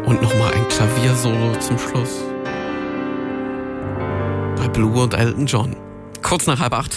Und nochmal ein Klaviersolo zum Schluss. Bei Blue und Elton John. Kurz nach 7:30.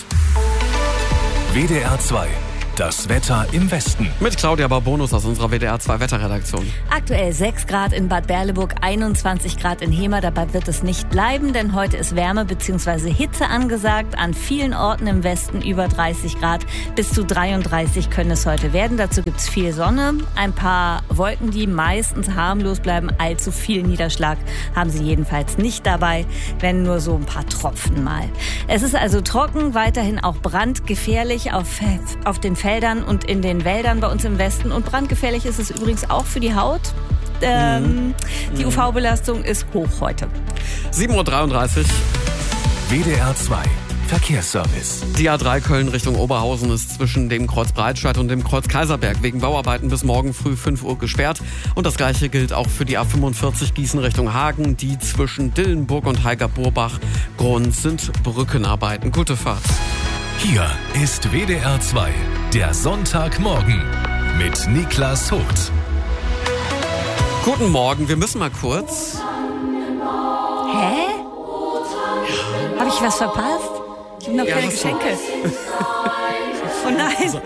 WDR 2. Das Wetter im Westen. Mit Claudia Barbonus aus unserer WDR 2 Wetterredaktion. Aktuell 6 Grad in Bad Berleburg, 21 Grad in Hemer. Dabei wird es nicht bleiben, denn heute ist Wärme bzw. Hitze angesagt. An vielen Orten im Westen über 30 Grad. Bis zu 33 können es heute werden. Dazu gibt es viel Sonne. Ein paar Wolken, die meistens harmlos bleiben. Allzu viel Niederschlag haben sie jedenfalls nicht dabei, wenn nur so ein paar Tropfen mal. Es ist also trocken, weiterhin auch brandgefährlich auf den Feldern und in den Wäldern bei uns im Westen. Und brandgefährlich ist es übrigens auch für die Haut. Die UV-Belastung ist hoch heute. 7:33 Uhr. WDR 2. Verkehrsservice. Die A3 Köln Richtung Oberhausen ist zwischen dem Kreuz Breitscheid und dem Kreuz Kaiserberg wegen Bauarbeiten bis morgen früh 5 Uhr gesperrt. Und das gleiche gilt auch für die A45 Gießen Richtung Hagen. Die zwischen Dillenburg und Heiger-Burbach. Grund sind Brückenarbeiten. Gute Fahrt. Hier ist WDR 2. Der Sonntagmorgen mit Niklas Hoth. Guten Morgen, wir müssen mal kurz. Hä? Habe ich was verpasst? Ich habe noch keine Geschenke. Oh nein.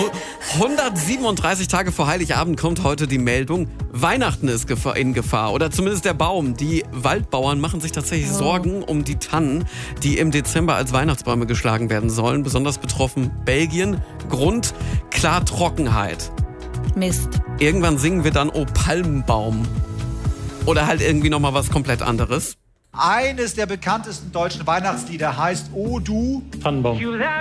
137 Tage vor Heiligabend kommt heute die Meldung, Weihnachten ist in Gefahr. Oder zumindest der Baum. Die Waldbauern machen sich tatsächlich Sorgen um die Tannen, die im Dezember als Weihnachtsbäume geschlagen werden sollen. Besonders betroffen Belgien. Grund, klar Trockenheit. Mist. Irgendwann singen wir dann, oh Palmbaum. Oder halt irgendwie nochmal was komplett anderes. Eines der bekanntesten deutschen Weihnachtslieder heißt O du Tannenbaum.